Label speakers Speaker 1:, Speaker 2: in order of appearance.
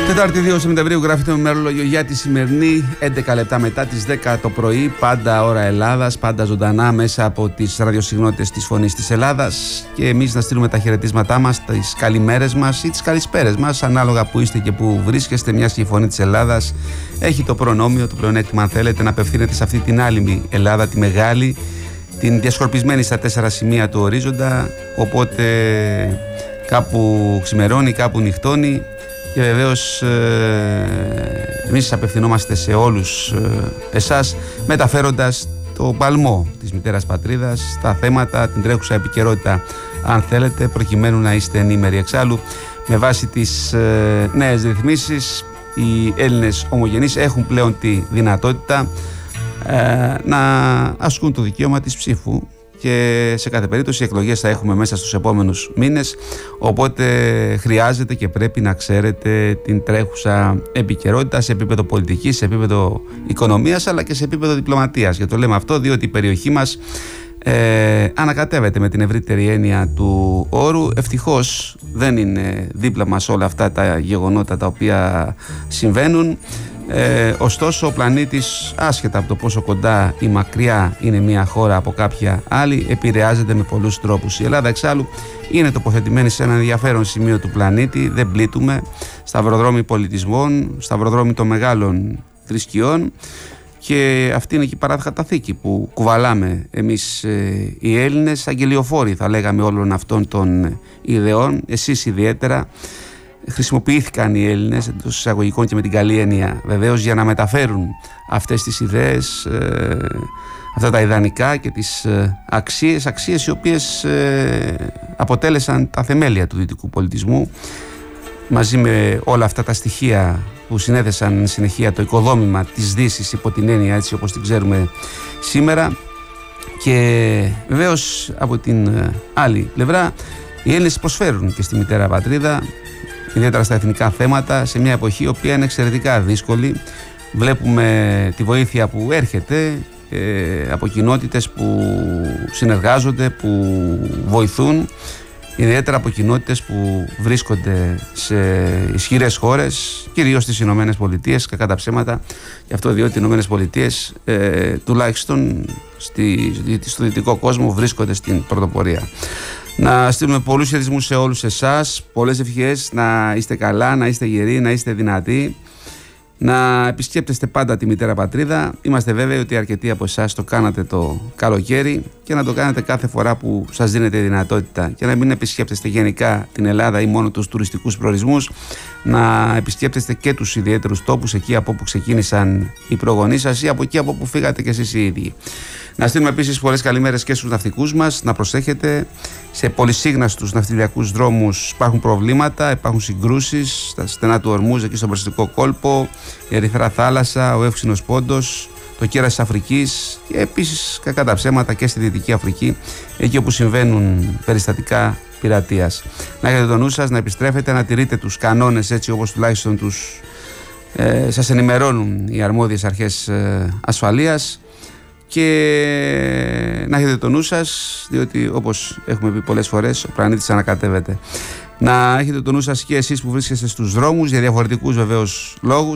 Speaker 1: Τετάρτη 2 Σεπτεμβρίου γράφει το ημερολόγιο για τη σημερινή 11 λεπτά μετά τις 10 το πρωί, πάντα ώρα Ελλάδας, πάντα ζωντανά μέσα από τις ραδιοσυγνότητες της Φωνής της Ελλάδας, και εμείς να στείλουμε τα χαιρετίσματά μας, τις καλημέρες μας ή τις καλησπέρες μας, ανάλογα που είστε και που βρίσκεστε, μιας και η Φωνή της Ελλάδας έχει το προνόμιο, το πλεονέκτημα αν θέλετε, να απευθύνεται σε αυτή την άλλη Ελλάδα, τη μεγάλη, την διασκορπισμένη στα 4 σημεία του ορίζοντα, οπότε κάπου ξημερώνει, κάπου νυχτώνει. Και βεβαίως εμείς απευθυνόμαστε σε όλους εσάς, μεταφέροντας το παλμό της μητέρας πατρίδας, τα θέματα, την τρέχουσα επικαιρότητα αν θέλετε, προκειμένου να είστε ενήμεροι. Εξάλλου, με βάση τις νέες ρυθμίσεις, οι Έλληνες ομογενείς έχουν πλέον τη δυνατότητα να ασκούν το δικαίωμα της ψήφου, και σε κάθε περίπτωση εκλογές θα έχουμε μέσα στους επόμενους μήνες, οπότε χρειάζεται και πρέπει να ξέρετε την τρέχουσα επικαιρότητα σε επίπεδο πολιτικής, σε επίπεδο οικονομίας, αλλά και σε επίπεδο διπλωματίας. Και το λέμε αυτό διότι η περιοχή μας ανακατεύεται με την ευρύτερη έννοια του όρου. Ευτυχώς δεν είναι δίπλα μας όλα αυτά τα γεγονότα τα οποία συμβαίνουν. Ωστόσο ο πλανήτης, άσχετα από το πόσο κοντά ή μακριά είναι μια χώρα από κάποια άλλη, επηρεάζεται με πολλούς τρόπους. Η Ελλάδα εξάλλου είναι τοποθετημένη σε ένα ενδιαφέρον σημείο του πλανήτη, δεν πλήττουμε, σταυροδρόμι πολιτισμών, σταυροδρόμι των μεγάλων θρησκειών, και αυτή είναι και η παρακαταθήκη που κουβαλάμε εμείς οι Έλληνες, αγγελιοφόροι θα λέγαμε όλων αυτών των ιδεών. Εσείς ιδιαίτερα. Χρησιμοποιήθηκαν οι Έλληνες εντός εισαγωγικών και με την καλή έννοια βεβαίως για να μεταφέρουν αυτές τις ιδέες, αυτά τα ιδανικά και τις αξίες οι οποίες αποτέλεσαν τα θεμέλια του δυτικού πολιτισμού, μαζί με όλα αυτά τα στοιχεία που συνέθεσαν συνεχεία το οικοδόμημα της Δύσης υπό την έννοια έτσι όπως την ξέρουμε σήμερα. Και βεβαίως από την άλλη πλευρά οι Έλληνες προσφέρουν και στη μητέρα πατρίδα, ιδιαίτερα στα εθνικά θέματα, σε μια εποχή η οποία είναι εξαιρετικά δύσκολη. Βλέπουμε τη βοήθεια που έρχεται από κοινότητες που συνεργάζονται, που βοηθούν, ιδιαίτερα από κοινότητες που βρίσκονται σε ισχυρές χώρες, κυρίως στις Ηνωμένες Πολιτείες, κακά τα ψέματα, γι' αυτό διότι οι Ηνωμένες Πολιτείες τουλάχιστον στο δυτικό κόσμο βρίσκονται στην πρωτοπορία. Να στείλουμε πολλούς χαιρετισμούς σε όλους εσάς, πολλές ευχές, να είστε καλά, να είστε γεροί, να είστε δυνατοί, να επισκέπτεστε πάντα τη μητέρα πατρίδα. Είμαστε βέβαιοι ότι αρκετοί από εσάς το κάνατε το καλοκαίρι, και να το κάνετε κάθε φορά που σας δίνετε δυνατότητα, και να μην επισκέπτεστε γενικά την Ελλάδα ή μόνο τους τουριστικούς προορισμούς, να επισκέπτεστε και τους ιδιαίτερους τόπους εκεί από όπου ξεκίνησαν οι προγονείς σας ή από εκεί από όπου φύγατε κι εσείς οι ίδιοι. Να στείλουμε επίσης πολλές καλημέρες και στους ναυτικούς μας, να προσέχετε. Σε πολυσύγναστους ναυτιλιακούς δρόμους υπάρχουν προβλήματα, υπάρχουν συγκρούσεις στα στενά του Ορμούζ, εκεί στον Περσικό κόλπο, η Ερυθρά θάλασσα, ο Εύξηνος Πόντος, το κέρας της Αφρικής, και επίσης κακά τα ψέματα και στη Δυτική Αφρική, εκεί όπου συμβαίνουν περιστατικά πειρατείας. Να έχετε το νου σας, να επιστρέφετε, να τηρείτε τους κανόνες έτσι όπως τουλάχιστον σας ενημερώνουν οι αρμόδιες αρχές ασφαλείας, και να έχετε το νου σας, διότι όπως έχουμε πει πολλές φορές ο πλανήτης ανακατεύεται. Να έχετε το νου σας και εσείς που βρίσκεστε στους δρόμους για διαφορετικούς βεβαίως λόγους.